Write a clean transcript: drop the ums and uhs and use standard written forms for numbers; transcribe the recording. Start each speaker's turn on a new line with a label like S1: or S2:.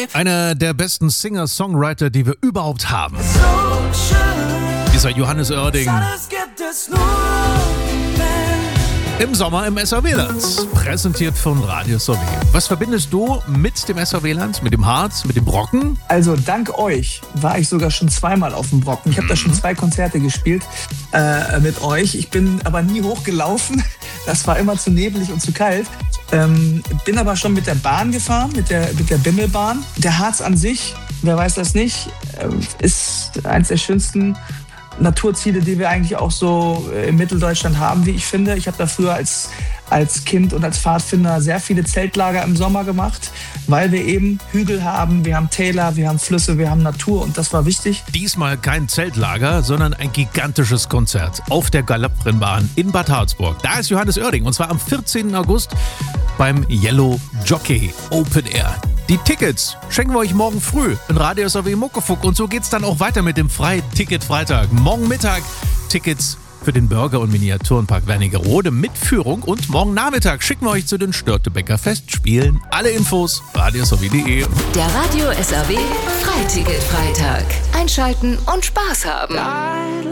S1: Einer der besten Singer-Songwriter, die wir überhaupt haben.
S2: So schön,
S1: Dieser Johannes Oerding.
S2: das gibt es nur, wenn
S1: Im Sommer im SAW-Land. Präsentiert von Radio SAW. Was verbindest du mit dem SAW-Land? Mit dem Harz? Mit dem Brocken?
S3: Also dank euch war ich sogar schon zweimal auf dem Brocken. Ich habe da schon 2 Konzerte gespielt mit euch. Ich bin aber nie hochgelaufen. Das war immer zu nebelig und zu kalt. Bin aber schon mit der Bahn gefahren, mit der Bimmelbahn. Der Harz an sich, wer weiß das nicht, ist eines der schönsten Naturziele, die wir eigentlich auch so in Mitteldeutschland haben, wie ich finde. Ich habe da früher als Kind und als Pfadfinder sehr viele Zeltlager im Sommer gemacht, weil wir eben Hügel haben, wir haben Täler, wir haben Flüsse, wir haben Natur und das war wichtig.
S1: Diesmal kein Zeltlager, sondern ein gigantisches Konzert auf der Galopprennbahn in Bad Harzburg. Da ist Johannes Oerding und zwar am 14. August beim Yellow Jockey Open Air. Die Tickets schenken wir euch morgen früh in Radio SAW Muckefuck und so geht's dann auch weiter mit dem Freiticket-Freitag. Morgen Mittag Tickets für den Burger- und Miniaturenpark Wernigerode mit Führung und morgen Nachmittag schicken wir euch zu den Störtebecker Festspielen. Alle Infos radiosaw.de.
S4: Der Radio SAW Freiticket-Freitag. Einschalten und Spaß haben.